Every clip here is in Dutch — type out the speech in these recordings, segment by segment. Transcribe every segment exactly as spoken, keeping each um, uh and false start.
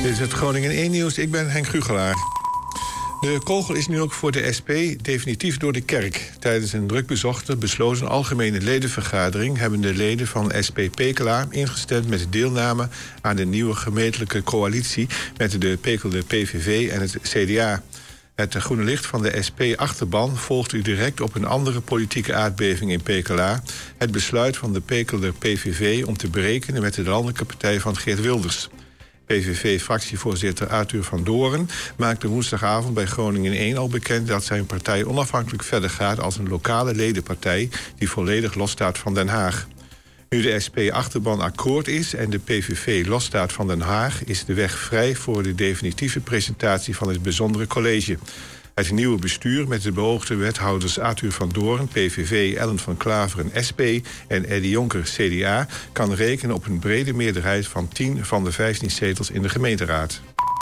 Dit is het Groningen één Nieuws. Ik ben Henk Gugelaar. De kogel is nu ook voor de S P definitief door de kerk. Tijdens een druk bezochte, besloten algemene ledenvergadering hebben de leden van S P Pekela ingestemd met de deelname aan de nieuwe gemeentelijke coalitie met de Pekelde P V V en het C D A. Het groene licht van de S P-achterban volgt u direct op een andere politieke aardbeving in Pekela. Het besluit van de Pekelde P V V om te berekenen met de landelijke partij van Geert Wilders. P V V-fractievoorzitter Arthur van Doorn maakte woensdagavond bij Groningen één al bekend dat zijn partij onafhankelijk verder gaat als een lokale ledenpartij die volledig losstaat van Den Haag. Nu de S P-achterban akkoord is en de P V V losstaat van Den Haag, is de weg vrij voor de definitieve presentatie van het bijzondere college. Het nieuwe bestuur met de beoogde wethouders Arthur van Doorn, P V V, Ellen van Klaveren, S P en Eddy Jonker, C D A, kan rekenen op een brede meerderheid van tien van de vijftien zetels in de gemeenteraad.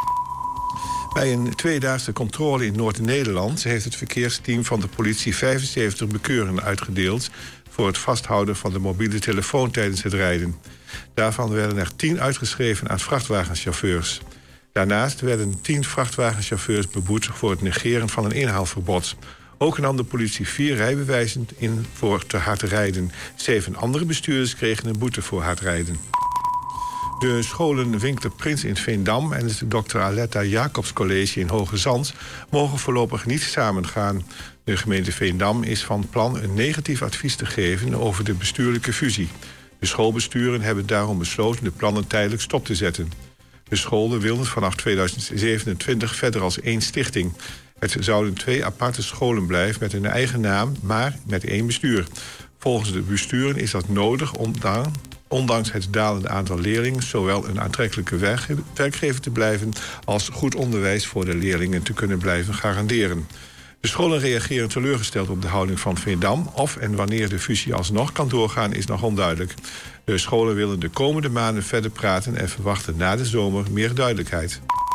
Bij een tweedaagse controle in Noord-Nederland heeft het verkeersteam van de politie vijfenzeventig bekeuringen uitgedeeld voor het vasthouden van de mobiele telefoon tijdens het rijden. Daarvan werden er tien uitgeschreven aan vrachtwagenchauffeurs. Daarnaast werden tien vrachtwagenchauffeurs beboet voor het negeren van een inhaalverbod. Ook nam de politie vier rijbewijzen in voor te hard rijden. Zeven andere bestuurders kregen een boete voor hard rijden. De scholen Winkler Prins in Veendam en het dokter Aletta Jacobs College in Hoge Zand mogen voorlopig niet samengaan. De gemeente Veendam is van plan een negatief advies te geven over de bestuurlijke fusie. De schoolbesturen hebben daarom besloten de plannen tijdelijk stop te zetten. De scholen wilden vanaf tweeduizend zevenentwintig verder als één stichting. Het zouden twee aparte scholen blijven met een eigen naam, maar met één bestuur. Volgens de besturen is dat nodig om dan, ondanks het dalende aantal leerlingen, zowel een aantrekkelijke werkgever te blijven als goed onderwijs voor de leerlingen te kunnen blijven garanderen. De scholen reageren teleurgesteld op de houding van Veendam. Of en wanneer de fusie alsnog kan doorgaan is nog onduidelijk. De scholen willen de komende maanden verder praten en verwachten na de zomer meer duidelijkheid.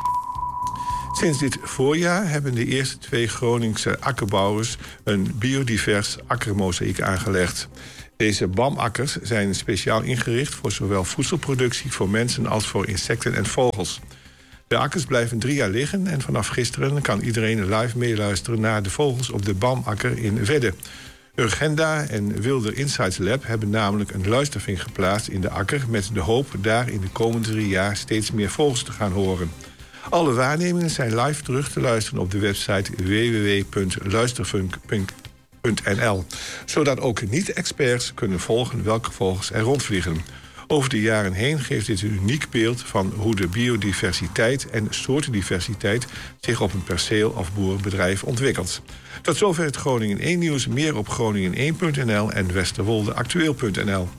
Sinds dit voorjaar hebben de eerste twee Groningse akkerbouwers een biodivers akkermozaïek aangelegd. Deze B A M-akkers zijn speciaal ingericht voor zowel voedselproductie voor mensen als voor insecten en vogels. De akkers blijven drie jaar liggen en vanaf gisteren kan iedereen live meeluisteren naar de vogels op de B A M-akker in Wedde. Urgenda en Wilder Insights Lab hebben namelijk een luistervink geplaatst in de akker met de hoop daar in de komende drie jaar steeds meer vogels te gaan horen. Alle waarnemingen zijn live terug te luisteren op de website w w w punt luistervink punt n l, zodat ook niet-experts kunnen volgen welke vogels er rondvliegen. Over de jaren heen geeft dit een uniek beeld van hoe de biodiversiteit en soortendiversiteit zich op een perceel of boerenbedrijf ontwikkelt. Tot zover het Groningen één Nieuws. Meer op groningen één punt n l en westerwoldeactueel punt n l.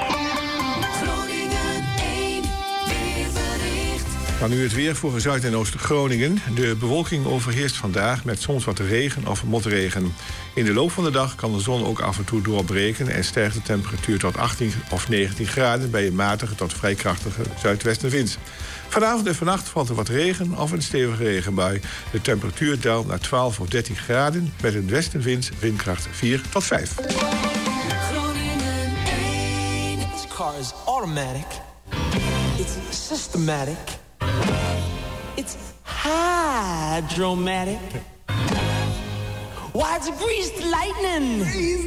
Dan nu het weer voor Zuid- en Oost-Groningen. De bewolking overheerst vandaag met soms wat regen of motregen. In de loop van de dag kan de zon ook af en toe doorbreken en stijgt de temperatuur tot achttien of negentien graden bij een matige tot vrij krachtige zuidwestenwind. Vanavond en vannacht valt er wat regen of een stevige regenbui. De temperatuur daalt naar twaalf of dertien graden met een westenwind windkracht vier tot vijf. Groningen één. This car is automatic. It's systematic. It's hydromatic. Why, it's greased lightning.